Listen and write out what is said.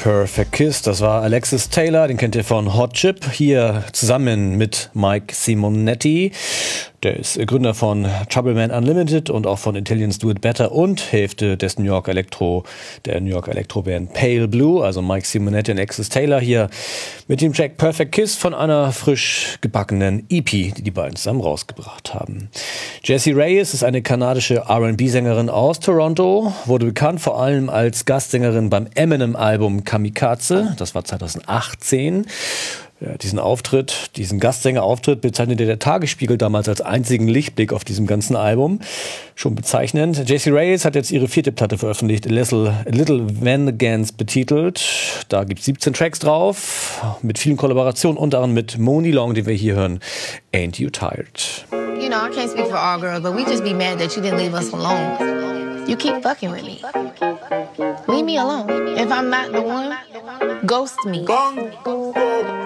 Perfect Kiss, das war Alexis Taylor, den kennt ihr von Hot Chip, hier zusammen mit Mike Simonetti. Der ist Gründer von Troubleman Unlimited und auch von Italians Do It Better und Hälfte des der New York Electro-Band Pale Blue, also Mike Simonetti und Alexis Taylor hier mit dem Track Perfect Kiss von einer frisch gebackenen EP, die beiden zusammen rausgebracht haben. Jessie Reyez ist eine kanadische R&B-Sängerin aus Toronto, wurde bekannt vor allem als Gastsängerin beim Eminem-Album Kamikaze, das war 2018. Ja, diesen Gastsängerauftritt bezeichnete der Tagesspiegel damals als einzigen Lichtblick auf diesem ganzen Album. Schon bezeichnend. Jessie Reyez hat jetzt ihre 4. Platte veröffentlicht, A Little Vengeance betitelt. Da gibt es 17 Tracks drauf, mit vielen Kollaborationen, unter anderem mit Moni Long, den wir hier hören, Ain't You Tired. You know, I can't speak for all girls, but we just be mad that you didn't leave us alone. You keep fucking with me. Leave me alone. If I'm not the one, ghost me.